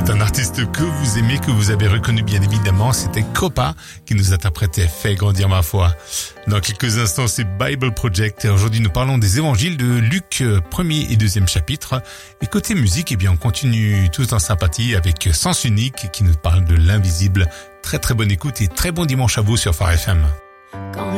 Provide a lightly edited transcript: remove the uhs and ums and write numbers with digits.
Un artiste que vous aimez, que vous avez reconnu bien évidemment, c'était Copa qui nous interprétait Fais grandir ma foi. Dans quelques instants, c'est Bible Project et aujourd'hui nous parlons des évangiles de Luc, 1er et 2e chapitre. Et côté musique, eh bien on continue tout en sympathie avec Sens Unique qui nous parle de l'invisible. Très très bonne écoute et très bon dimanche à vous sur Phare FM.